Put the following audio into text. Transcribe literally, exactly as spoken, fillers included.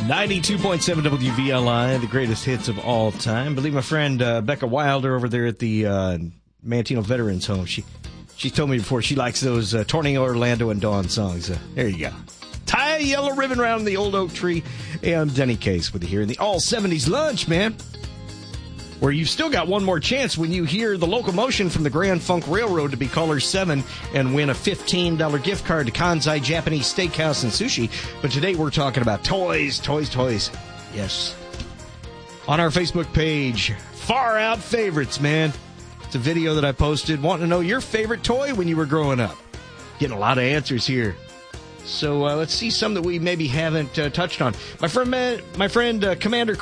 ninety-two point seven W V L I, the greatest hits of all time. I believe my friend uh, Becca Wilder over there at the uh, Mantino Veterans Home, she she told me before she likes those uh, Tornado Orlando and Dawn songs. Uh, there you go. Tie a yellow ribbon around the old oak tree. Hey, I'm Denny Case with you here in the all seventies lunch, man. Where you've still got one more chance when you hear the locomotion from the Grand Funk Railroad to be caller seven and win a fifteen dollars gift card to Kansai Japanese Steakhouse and Sushi. But today we're talking about toys, toys, toys. Yes. On our Facebook page, Far Out Favorites, man. It's a video that I posted wanting to know your favorite toy when you were growing up. Getting a lot of answers here. So uh, let's see some that we maybe haven't uh, touched on. My friend, my friend uh, Commander